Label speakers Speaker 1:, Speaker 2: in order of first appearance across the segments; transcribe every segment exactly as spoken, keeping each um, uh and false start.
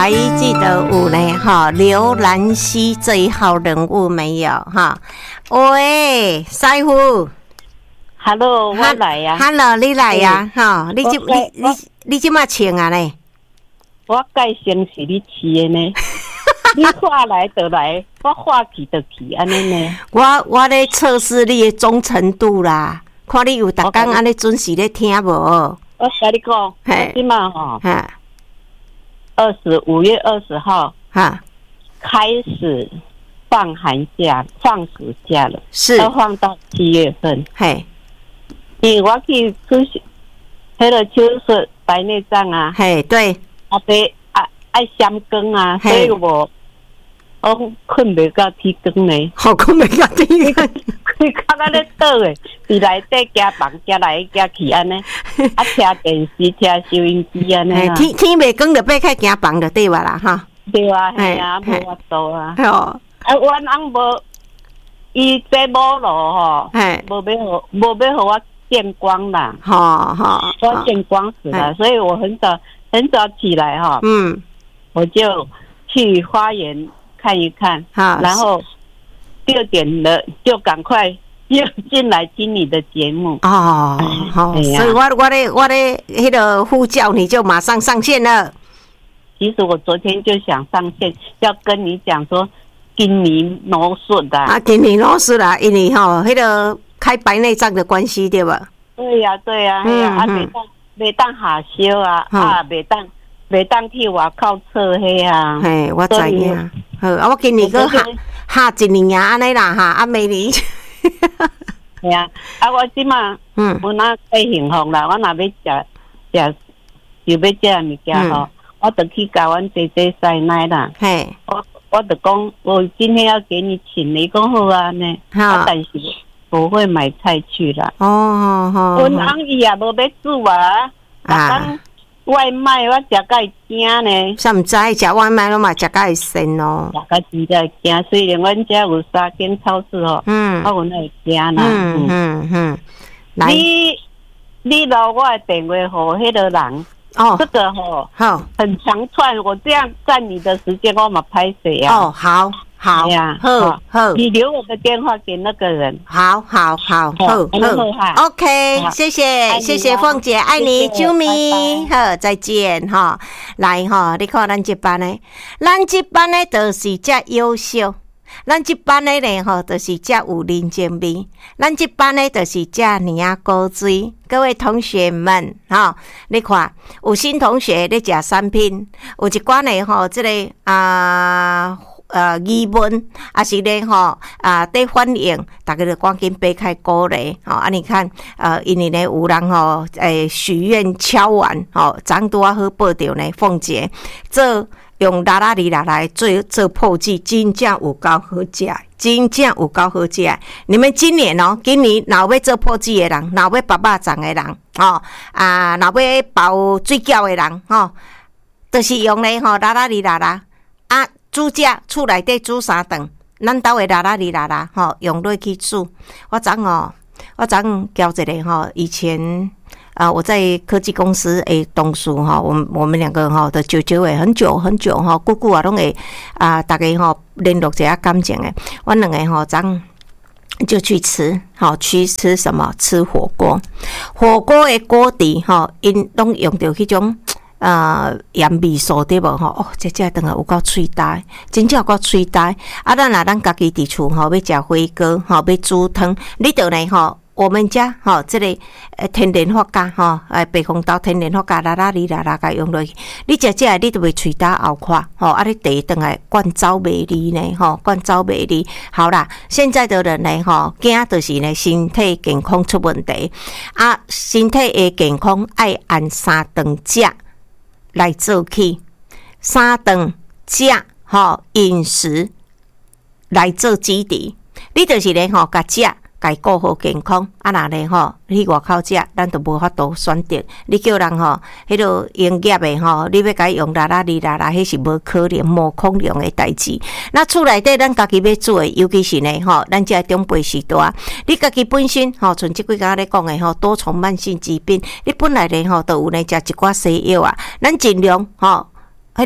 Speaker 1: 还记得有呢哈，刘兰熙这一号人物没有哈？喂，师傅
Speaker 2: ，Hello， 我来呀、啊。
Speaker 1: Hello， 你来呀、啊？哈、嗯，你今你你你今嘛穿啊呢？
Speaker 2: 我介生是你饲的呢，你话来就来，我话去就去，安尼呢。
Speaker 1: 我我咧测试你的忠诚度啦，看你有逐工安尼准时咧听无？
Speaker 2: 我跟你讲，我今嘛吼，二十五月二十号哈开始放寒假、放暑假了，
Speaker 1: 是
Speaker 2: 要放到七月份。
Speaker 1: 嘿，
Speaker 2: 因为我去出去，迄个手术白内障啊，
Speaker 1: 嘿，对，
Speaker 2: 啊别爱爱闪光啊，所以我我困袂到天光呢，
Speaker 1: 好困袂到天光。
Speaker 2: 佢较咱咧倒诶，伫内底加房加来加去安尼，啊听电视、听收音机安尼啊。
Speaker 1: 天天袂光就爬开行房就对哇啦哈。
Speaker 2: 对啊，系啊，无法度啊。
Speaker 1: 哦，
Speaker 2: 啊，阮翁无，伊这某路吼，无要互无要互我见光啦。
Speaker 1: 好好，
Speaker 2: 我见光死了，所以我很早很早起来哈。嗯，我就去花园看一看，然后。六点了，就赶快又进来听你的节目
Speaker 1: 哦。好、哎，所以我我的我的那个呼叫你就马上上线了。
Speaker 2: 其实我昨天就想上线，要跟你讲说，今年脑术的
Speaker 1: 啊，今年脑术啦，因为哈那个开白内障的关系对吧？
Speaker 2: 对呀、啊、对呀、啊，嗯、啊，袂当袂当下休啊，嗯、啊袂当袂当去外口测黑啊。
Speaker 1: 嘿，我知影。好，啊，我今年个下。下一年啊，安尼啦哈，啊明年。系
Speaker 2: 啊，啊我即马，嗯，我那太幸福啦，我若要食食，就要食物件吼，我就去甲阮姐姐塞奶啦。嘿，我我就讲，我今天要给你请，你讲好啊呢，啊，但是不会买菜去啦。哦，好，阮翁伊也无要煮啊，啊。外卖我食甲会惊呢，
Speaker 1: 啥毋知食外卖拢嘛食甲会神咯，
Speaker 2: 食甲真正会惊。虽然阮遮有三间超市哦，嗯，我有那会惊啦。嗯嗯嗯，你你留我的电话互迄个人哦，这个吼好很长串，我这样占你的时间，我嘛歹势啊。
Speaker 1: 哦，好。好呀，好好，
Speaker 2: 你留我的电话给那个人。
Speaker 1: 好，好，好，好，好 ，OK， 谢谢，谢谢凤姐，爱你，啾咪，好，再见哈。来哈，你看咱这班呢，咱这班呢都是遮优秀，咱这班呢呢吼，都是遮有人情味，咱这班呢都是遮尔啊高水。各位同学们哈，你看有新同学咧食产品，有一寡呢吼，这个啊。呃，疑问啊是咧吼啊，在反映，大家就赶紧爬开鼓励吼啊！你看，呃，因为咧有人吼诶许愿敲完吼，昨拄啊好报着呢，凤姐做用拉拉里拉来做做破剂，真正有够好食，真正有够好食。你们今年哦，今年若要做破剂的人，若要包肉粽的人，吼啊，若要包水饺的人，吼，都是用咧吼拉拉里拉啦啊。煮食厝内底煮三顿，咱兜的拉拉里拉拉吼，用落去煮。我昨哦，我昨交一个吼，以前啊、呃、我在科技公司诶同事吼，我们我们两个吼的久久诶，很久很久吼，久久啊拢会啊，大家吼联络一下感情诶。我两个吼昨就去吃，好去吃什么？吃火锅。火锅诶锅底吼，因拢用着迄种。呃，盐味素对无吼？哦，这这当然有够脆呆，真正有够脆呆。啊，咱若咱家己伫厝吼，要食火锅吼，要煮汤，你着来吼，我们家吼，这个呃天然发酵吼，诶白红豆天然发酵，啦啦哩啦啦甲用落去，你食这你就袂脆呆后垮吼，啊，你第一顿来灌糟味哩呢吼，灌糟味哩。好啦，现在的人呢吼，惊就是呢身体健康出问题，啊，身体诶健康爱按三顿食。来做起三顿食吼饮食来做基底，你就是咧吼，甲食，甲顾好健康。啊，若咧吼去外口食，咱就无法度选择。你叫人吼，迄个营业的吼，你要甲伊用啦啦哩啦啦，迄是无可能、无可能的代志。那厝内底咱家己要做的，尤其是呢吼，咱这长辈时代，你家己本身吼，像即几工咧讲的吼，多重慢性疾病，你本来咧吼，都有咧食一寡西药啊，咱尽量吼，迄个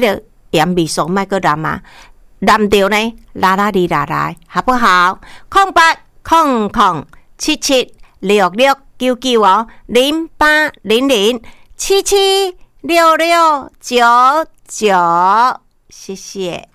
Speaker 1: 盐味素莫个淋啊，淋掉呢，啦啦哩啦啦，好不好？空八空空七七六六九九哦，零八零零七七六六九九，谢谢。